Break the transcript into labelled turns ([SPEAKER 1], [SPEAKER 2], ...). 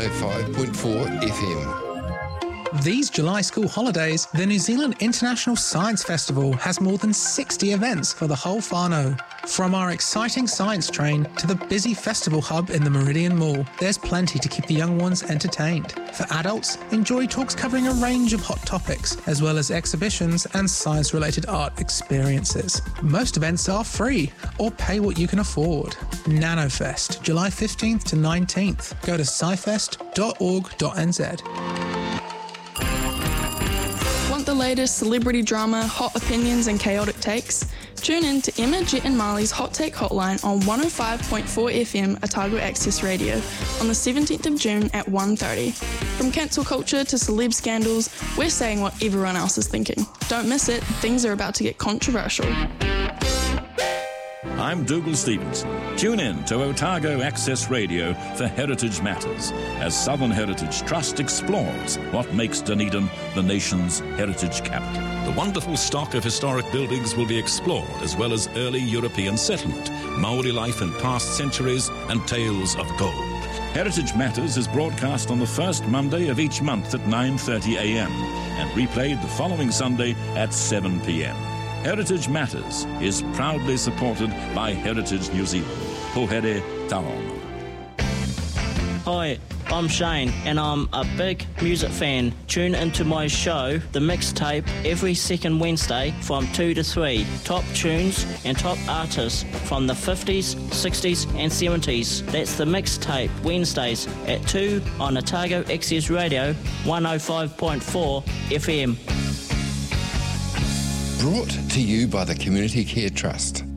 [SPEAKER 1] 105.4 FM.
[SPEAKER 2] These July school holidays, the New Zealand International Science Festival has more than 60 events for the whole whānau. From our exciting science train to the busy festival hub in the Meridian Mall, there's plenty to keep the young ones entertained. For adults, enjoy talks covering a range of hot topics, as well as exhibitions and science-related art experiences. Most events are free, or pay what you can afford. NanoFest, July 15th to 19th. Go to scifest.org.nz.
[SPEAKER 3] Want the latest celebrity drama, hot opinions and chaotic takes? Tune in to Emma, Jet and Marley's Hot Take Hotline on 105.4 FM Otago Access Radio on the 17th of June at 1:30. From cancel culture to celeb scandals, we're saying what everyone else is thinking. Don't miss it, things are about to get controversial.
[SPEAKER 4] I'm Dougal Stevenson. Tune in to Otago Access Radio for Heritage Matters as Southern Heritage Trust explores what makes Dunedin the nation's heritage capital. The wonderful stock of historic buildings will be explored, as well as early European settlement, Maori life in past centuries, and tales of gold. Heritage Matters is broadcast on the first Monday of each month at 9:30 a.m. and replayed the following Sunday at 7 p.m. Heritage Matters is proudly supported by Heritage New Zealand. Pohere Taonga.
[SPEAKER 5] Hi, I'm Shane and I'm a big music fan. Tune into my show, The Mixtape, every second Wednesday from 2 to 3. Top tunes and top artists from the 50s, 60s and 70s. That's The Mixtape, Wednesdays at 2 on Otago Access Radio, 105.4 FM.
[SPEAKER 1] Brought to you by the Community Care Trust.